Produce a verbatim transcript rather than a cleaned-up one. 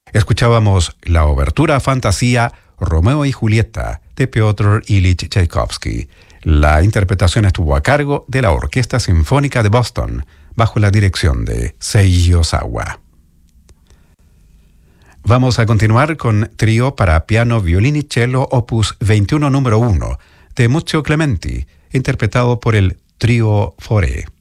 Escuchábamos la obertura fantasía Romeo y Julieta de Piotr Ilich Tchaikovsky. La interpretación estuvo a cargo de la Orquesta Sinfónica de Boston, bajo la dirección de Seiji Ozawa. Vamos a continuar con Trío para piano, violín y cello opus veintiuno número uno de Muzio Clementi, interpretado por el Trío Fauré.